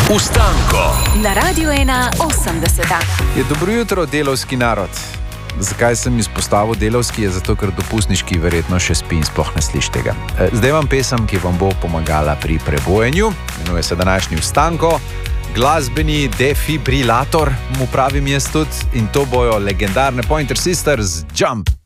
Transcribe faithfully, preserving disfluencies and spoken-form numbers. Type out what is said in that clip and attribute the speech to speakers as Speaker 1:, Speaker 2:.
Speaker 1: Ustanko
Speaker 2: na Radiu ena osemdeset.
Speaker 3: Je dobro jutro, delavski narod. Zakaj sem izpostavil delavski, je zato, ker dopustniški verjetno še spi in sploh ne sliši tega. Zdaj vam pesem, ki vam bo pomagala pri prebojenju, imenuje se današnji Ustanko, glasbeni defibrilator, mu pravim jaz tudi, in to bojo legendarne Pointer Sisters, Jump.